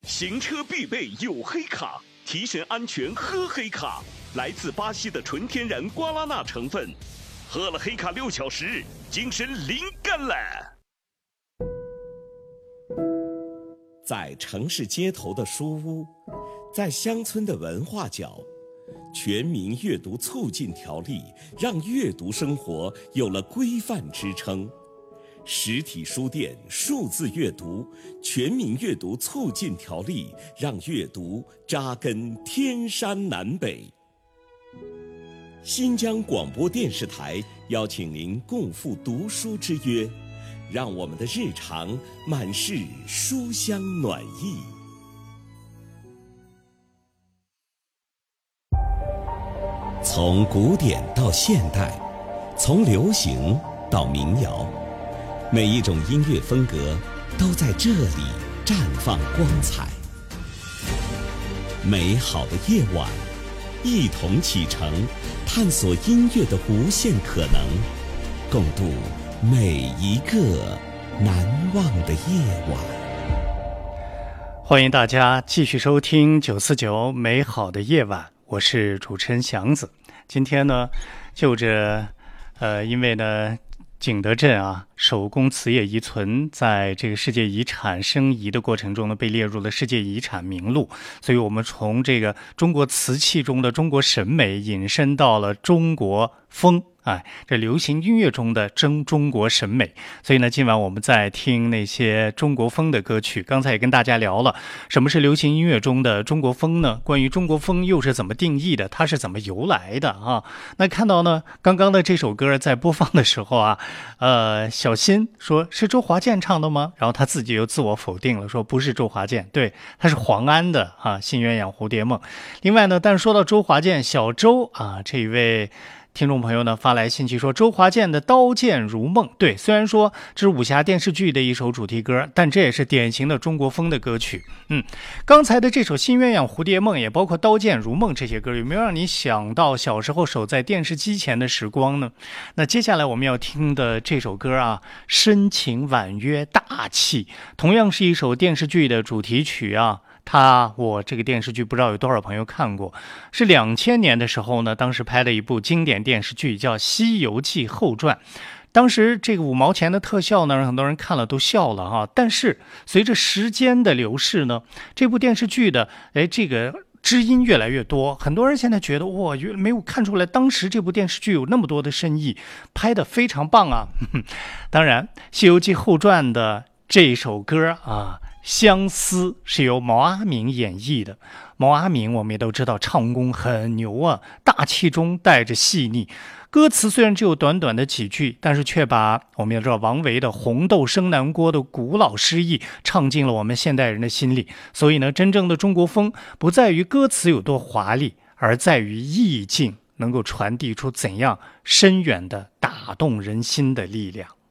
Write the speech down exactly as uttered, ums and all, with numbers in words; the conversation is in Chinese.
行车必备有黑卡，提神安全喝黑卡。来自巴西的纯天然瓜拉纳成分，喝了黑卡六小时，精神灵感了。在城市街头的书屋，在乡村的文化角，全民阅读促进条例让阅读生活有了规范支撑。实体书店数字阅读全民阅读促进条例让阅读扎根天山南北。新疆广播电视台邀请您共赴读书之约，让我们的日常满是书香暖意。从古典到现代，从流行到民谣，每一种音乐风格都在这里绽放光彩。美好的夜晚，一同启程，探索音乐的无限可能，共度每一个难忘的夜晚。 欢迎大家继续收听九四九美好的夜晚，我是主持人祥子。今天呢，就着呃，因为呢。景德镇啊，手工瓷业遗存在这个世界遗产申遗的过程中呢，被列入了世界遗产名录。所以我们从这个中国瓷器中的中国审美引申到了中国风，哎，这流行音乐中的中中国审美。所以呢，今晚我们在听那些中国风的歌曲。刚才也跟大家聊了，什么是流行音乐中的中国风呢？关于中国风又是怎么定义的？它是怎么由来的啊？那看到呢，刚刚的这首歌在播放的时候啊，呃，小新说是周华健唱的吗？然后他自己又自我否定了，说不是周华健，对，他是黄安的啊，《新鸳鸯蝴蝶梦》。另外呢，但是说到周华健，小周啊，这一位听众朋友呢发来信息说，周华健的《刀剑如梦》，对，虽然说这是武侠电视剧的一首主题歌，但这也是典型的中国风的歌曲。嗯，刚才的这首《新鸳鸯蝴蝶梦》也包括《刀剑如梦》这些歌，有没有让你想到小时候守在电视机前的时光呢？那接下来我们要听的这首歌啊，深情婉约大气，同样是一首电视剧的主题曲啊。他我这个电视剧不知道有多少朋友看过，是两千年的时候呢，当时拍了一部经典电视剧叫《西游记后传》。当时这个五毛钱的特效呢，让很多人看了都笑了哈。但是随着时间的流逝呢，这部电视剧的哎这个知音越来越多，很多人现在觉得哇，没有看出来当时这部电视剧有那么多的深意，拍得非常棒啊。当然，《西游记后传》的这首歌啊，相思是由毛阿敏演绎的。毛阿敏我们也都知道唱功很牛啊，大气中带着细腻。歌词虽然只有短短的几句，但是却把我们也知道王维的红豆生南国的古老诗意唱进了我们现代人的心里。所以呢，真正的中国风不在于歌词有多华丽，而在于意境能够传递出怎样深远的打动人心的力量。